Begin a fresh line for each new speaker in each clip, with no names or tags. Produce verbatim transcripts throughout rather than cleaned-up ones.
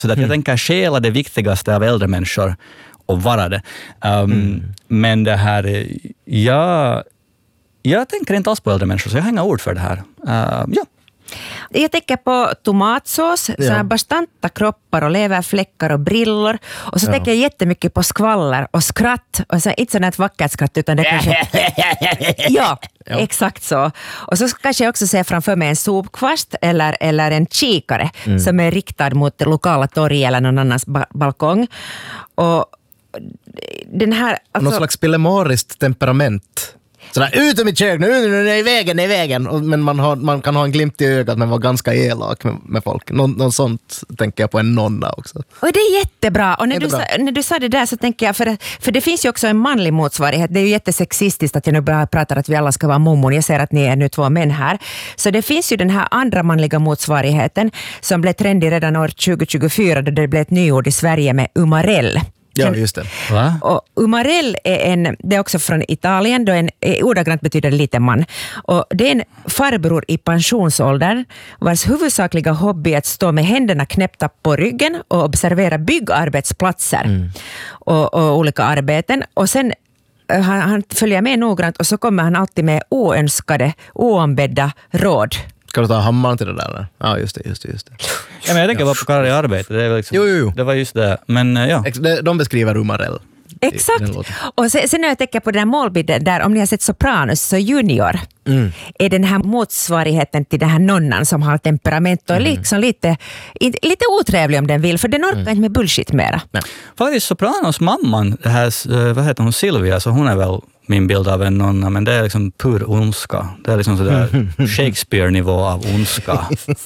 Så att mm. jag tänker stjäla det viktigaste av äldre människor och vara det. Um, mm. Men det här, jag, jag tänker inte alls på äldre människor, så jag har inga ord för det här. Uh, ja.
Jag tänker på tomatsås, ja. Så här bastanta kroppar och leverfläckar och brillor. Och så ja. tänker jag jättemycket på skvaller och skratt. Och så inte sådant ett vackert skratt, utan det kanske... ja, ja, exakt så. Och så kanske jag också se framför mig en sopkvast eller, eller en kikare mm. som är riktad mot det lokala torg eller någon annans ba- balkong. Och den här...
Alltså... Någon slags pillemoriskt temperament. Sådär, ut ur mitt kök, nu är det i vägen, det är i vägen. Men man, har, man kan ha en glimt i ögat men vara ganska elak med, med folk. Nå, något sånt tänker jag på en nonna också.
Och det är jättebra. Och när,
jättebra.
Du, sa, när du sa det där så tänker jag, för, för det finns ju också en manlig motsvarighet. Det är ju jättesexistiskt att jag nu bara pratar att vi alla ska vara mommon. Jag ser att ni är nu två män här. Så det finns ju den här andra manliga motsvarigheten som blev trendig redan år tjugo tjugofyra då det blev ett nyord i Sverige med umarell.
Ja, just det.
Va? Och umarell är en, det är också från Italien, då en, ordagrant betyder liten man. Och det är en farbror i pensionsåldern vars huvudsakliga hobby är att stå med händerna knäppta på ryggen och observera byggarbetsplatser mm. och, och olika arbeten. Och sen han, han följer med noggrant och så kommer han alltid med oönskade, oombedda råd.
Ska du ta hammaren till det där? Ja, just det, just det, just det.
Ja, men jag tänker bara på karriär i arbete. Det, är liksom,
jo, jo, jo.
det var just det. Men ja.
De beskriver umarell.
Exakt. Och sen, sen när jag tänker på den här målbilden där, om ni har sett Sopranos så Junior mm. är den här motsvarigheten till den här nonnan som har temperament och mm. liksom lite, lite otrevlig om den vill, för den orkar mm. inte med bullshit mera.
Nej. Faktiskt Sopranos mamman, det här, vad heter hon, Sylvia, så hon är väl min bild av en nonna, men det är liksom pur ondska. Det är liksom sådär Shakespeare-nivå av ondska.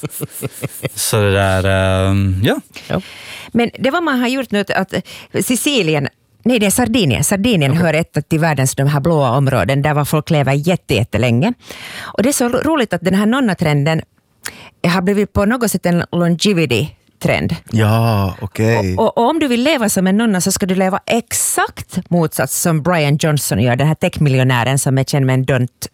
Så det där, um, ja. ja.
Men det var man har gjort nu att Sicilien, nej det är Sardinien. Sardinien okay. hör ett till världens de här blåa områden där var folk lever jätte, jättelänge. Och det är så roligt att den här nonnatrenden har blivit på något sätt en longevity trend.
Ja, okej. Okay.
Och, och, och om du vill leva som en nonna så ska du leva exakt motsats som Brian Johnson gör, den här techmiljonären som är känd med en Don't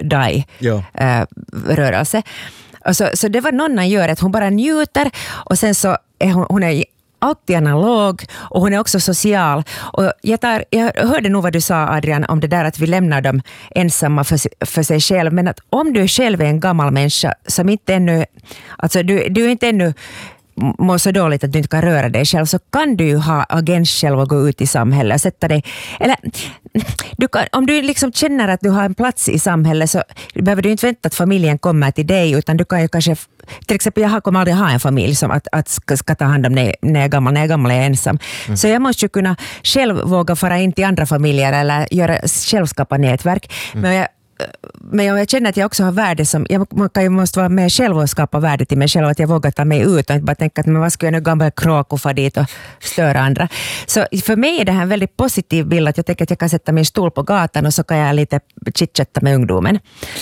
Die-rörelse. Ja. Uh, så, så det var nonnan gör, att hon bara njuter och sen så är hon, hon är alltid analog och hon är också social. Och jag, tar, jag hörde nog vad du sa, Adrian, om det där att vi lämnar dem ensamma för, för sig själv. Men att om du själv är en gammal människa som inte ännu, alltså du, du är inte ännu mår så dåligt att du inte kan röra dig själv, så kan du ju ha agens själv och gå ut i samhället och sätta dig, eller du kan, om du liksom känner att du har en plats i samhället så behöver du inte vänta att familjen kommer till dig, utan du kan ju kanske, till exempel jag kommer aldrig ha en familj som att, att ska, ska ta hand om när, när jag är gammal, när jag är gammal är jag ensam. Mm. Så jag måste ju kunna själv våga fara in till andra familjer eller göra självskapa nätverk. Mm. Men jag Men jag känner att jag också har värde som, jag måste vara med själv och skapa värde till mig själv, att jag vågar ta mig ut och inte bara tänka att men vad ska jag nu gammal kråk och få dit och störa andra. Så för mig är det här en väldigt positiv bild, att jag tänker att jag kan sätta min stol på gatan och så kan jag lite chitchatta med ungdomen.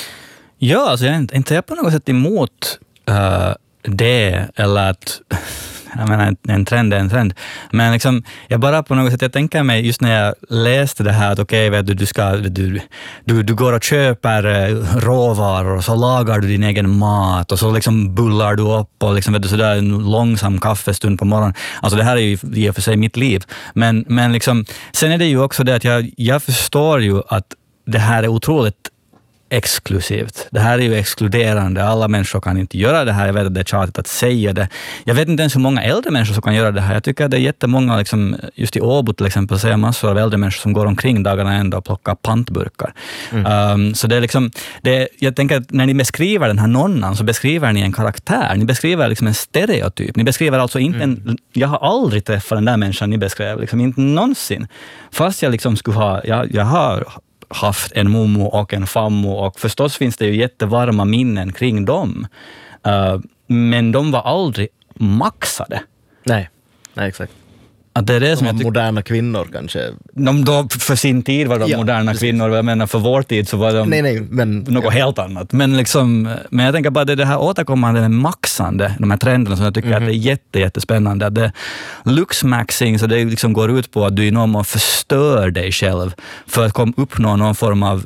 Ja, alltså jag är inte jag på något sätt emot uh, det, eller att jag menar, en trend är en trend. Men liksom, jag bara på något sätt, jag tänker mig just när jag läste det här att okej, okay, vet du, du, ska, du, du, du går och köper råvaror och så lagar du din egen mat och så liksom bullar du upp och liksom, vet du, sådär en långsam kaffestund på morgonen. Alltså det här är ju i och för sig mitt liv. Men, men liksom, sen är det ju också det att jag, jag förstår ju att det här är otroligt exklusivt. Det här är ju exkluderande. Alla människor kan inte göra det här. Jag vet att det är tjatigt att säga det. Jag vet inte ens hur många äldre människor som kan göra det här. Jag tycker att det är jättemånga, liksom, just i Åbo till exempel, så är massor av äldre människor som går omkring dagarna ändå och plockar pantburkar. Mm. Um, så det är liksom, det, jag tänker att när ni beskriver den här nonnan så beskriver ni en karaktär. Ni beskriver liksom en stereotyp. Ni beskriver alltså inte en, mm. jag har aldrig träffat den där människan ni beskrev. Liksom inte någonsin. Fast jag liksom skulle ha, jag, jag har haft en mommo och en fammo och förstås finns det ju jättevarma minnen kring dem. Uh, men de var aldrig maxade.
Nej, nej exakt.
Att det är det som
de moderna kvinnor kanske.
De då, för sin tid var de ja, moderna precis. Kvinnor, jag menar för vår tid så var de
nej, nej, men,
något
ja.
helt annat. Men, liksom, men jag tänker bara det, det här återkommande med maxande, de här trenderna som jag tycker mm-hmm. att det är jätte, jättespännande. Att det luxmaxing, så det liksom går ut på att du i någon mån förstör dig själv för att komma uppnå någon form av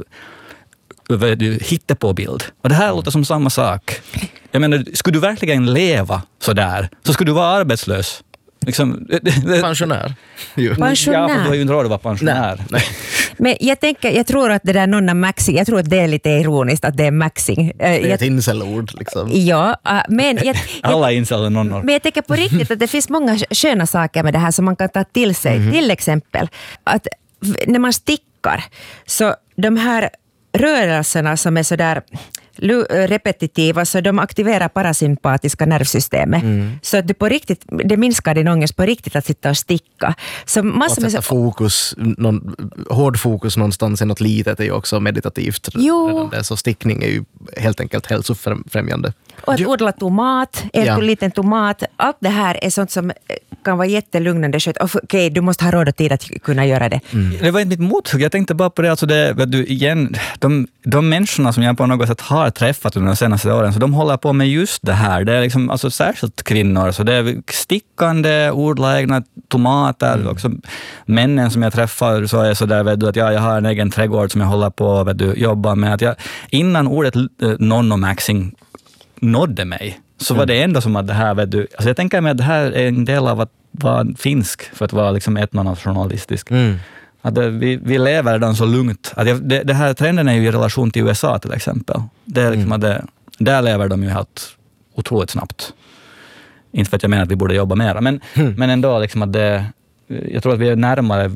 hittepåbild. Och det här låter som samma sak. Jag menar, skulle du verkligen leva så där så skulle du vara arbetslös. Liksom,
Pensionär. Jo.
Pensionär.
Ja, för du har ju inte råd att vara pensionär.
Nej, nej.
Men jag tänker, jag tror att det där nonna maxing, jag tror att det är lite ironiskt att det är maxing.
Det är
jag,
ett inselord liksom.
ja, äh, men jag, jag,
Alla inser nonnor.
men jag tänker på riktigt att det finns många sköna saker med det här som man kan ta till sig. Mm. Till exempel att när man stickar, så de här rörelserna som är så där repetitiva, så de aktiverar parasympatiska nervsystemet. Mm. Så att det på riktigt, det minskar din ångest på riktigt att sitta och sticka. Så massor
med så, fokus, någon, hård fokus någonstans i något litet är ju också meditativt.
Jo.
Så stickning är ju helt enkelt hälsofrämjande.
Och att odla tomat, en ja. liten tomat, allt det här är sånt som kan vara jättelugnande. Okej, okay, du måste ha råd och tid att kunna göra det.
Mm. Det var inte mitt mothugg, jag tänkte bara på det, alltså det vet du, igen, de, de människorna som jag på något sätt har träffat under de senaste åren, så de håller på med just det här. Det är liksom, alltså särskilt kvinnor, så det är stickande, odla egna tomater. Mm. Också männen som jag träffar så är så där, vet du, att jag, jag har en egen trädgård som jag håller på vet du, jobba med. Att jag, innan ordet eh, nonnomaxing nådde mig, så var det ändå som att det här, vet du, alltså jag tänker mig att det här är en del av att vara finsk för att vara liksom etnonationalistisk. Mm. Att det, vi, vi lever redan så lugnt. Att jag, det, det här trenden är ju i relation till U S A till exempel. Det är liksom mm. att det, där lever de ju helt otroligt snabbt. Inte för att jag menar att vi borde jobba mer, men, mm. men ändå liksom att det, jag tror att vi är närmare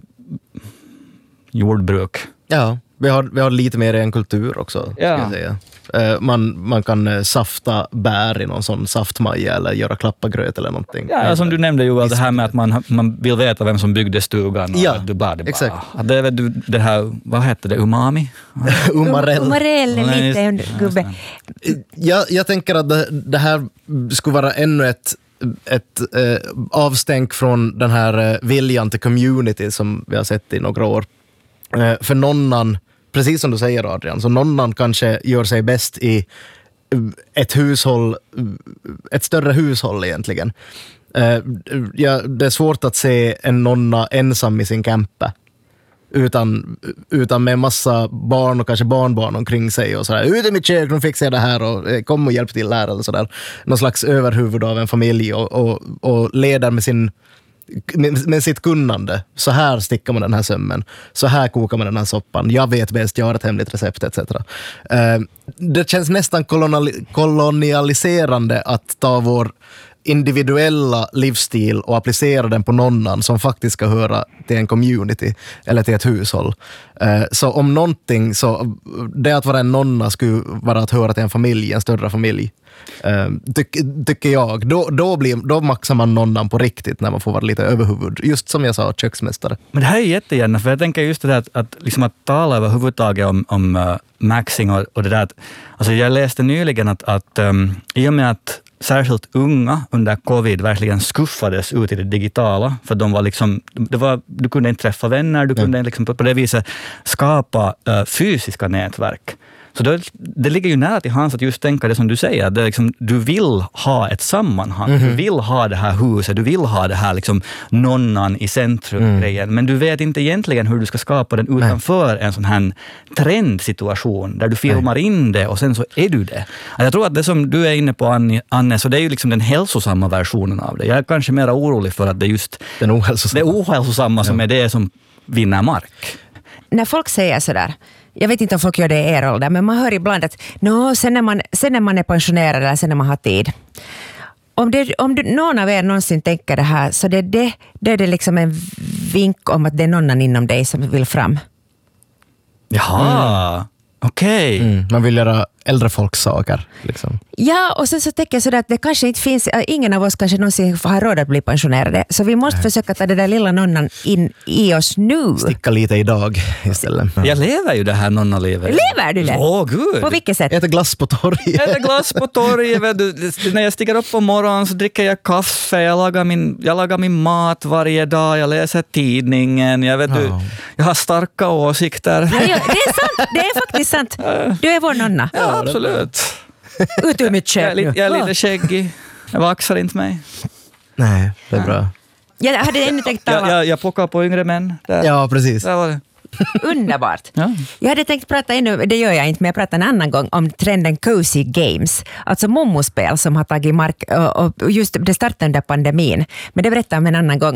jordbruk.
Ja, vi har, vi har lite mer en kultur också, ska
ja.
jag säga. Man, man kan safta bär i någon sån saftmaja eller göra klappagröt eller någonting.
Ja, som du nämnde ju, det här med att man, man vill veta vem som byggde stugan. Och
ja,
du bara, det, bara,
exakt.
Det är du, det här, vad heter det, umami?
Umarell. Umarell, en liten gubbe.
Jag, jag tänker att det, det här skulle vara ännu ett ett eh, avstänk från den här eh, viljan till community som vi har sett i några år. Eh, för nonnan, precis som du säger Adrian, så nonnan kanske gör sig bäst i ett hushåll, ett större hushåll egentligen. Eh, ja, det är svårt att se en nonna ensam i sin camper. Utan, utan med massa barn och kanske barnbarn omkring sig och sådär, ut i mitt kök, nu fixar jag det här och kom och hjälp till här eller sådär. Någon slags överhuvud av en familj och, och, och leder med, sin, med, med sitt kunnande. Så här stickar man den här sömmen, så här kokar man den här soppan, jag vet bäst, jag har ett hemligt recept et cetera. Uh, det känns nästan kolonial, kolonialiserande att ta vår individuella livsstil och applicera den på nonnan som faktiskt ska höra till en community eller till ett hushåll. Så om någonting, så det att vara en nonna skulle vara att höra till en familj, en större familj. Ty- tycker jag. Då, då, blir, då maxar man nonnan på riktigt när man får vara lite överhuvud. Just som jag sa, köksmästare.
Men det här är jättegärna, för jag tänker just det där att, att, liksom att tala överhuvudtaget om, om uh, maxing och, och det där. Att, alltså jag läste nyligen att, att um, i och med att särskilt unga under covid verkligen skuffades ut i det digitala, för de var liksom, det var, du kunde inte träffa vänner, du kunde liksom på det viset skapa uh, fysiska nätverk. Så det, det ligger ju nära till hands att just tänka det som du säger, det är liksom, du vill ha ett sammanhang, mm-hmm. du vill ha det här huset, du vill ha det här liksom nonnan i centrum mm. grejen, men du vet inte egentligen hur du ska skapa den utanför Nej. en sån här trendsituation där du filmar Nej. in det och sen så är du det. Jag tror att det som du är inne på, Anne, så det är ju liksom den hälsosamma versionen av det. Jag är kanske mer orolig för att det är just
den ohälsosamma,
det ohälsosamma som ja. är det som vinner mark.
När folk säger sådär, jag vet inte om folk gör det i er ålder, men man hör ibland att no, sen, när man, sen när man är pensionerad eller sen när man har tid. Om, det, om du, någon av er någonsin tänker det här, så det, det, det är det liksom en vink om att det är någon inom dig som vill fram.
Jaha, mm. okej. Okay.
Mm, man vill göra äldre folks saker. Liksom.
Ja, och sen så tänker jag sådär att det kanske inte finns, ingen av oss kanske någonsin har råd att bli pensionerade. Så vi måste Nej. försöka ta det där lilla nonnan in i oss nu.
Sticka lite idag istället.
Ja. Jag lever ju det här nonnalivet.
Lever du det?
Åh, gud.
På vilket sätt?
Äter glass på torget.
Äter glass på torget. När jag stiger upp på morgonen så dricker jag kaffe. Jag lagar min, jag lagar min mat varje dag. Jag läser tidningen. Jag, vet, ja. du, jag har starka åsikter.
Ja, ja, det är sant. Det är faktiskt sant. Du är vår nonna.
Ja, absolut.
Ut ur mitt kök.
Jag är lite, jag är lite skäggig. Jag vaxar inte mig.
Nej, det är bra.
Jag hade ännu tänkt tala.
Jag, jag, jag pockar på yngre män. Där.
Ja, precis.
Där var det.
Underbart.
Ja.
Jag hade tänkt prata ännu, det gör jag inte, men jag pratar en annan gång om trenden cozy games. Alltså mommospel som har tagit mark, och just det startade under pandemin. Men det berättar jag om en annan gång.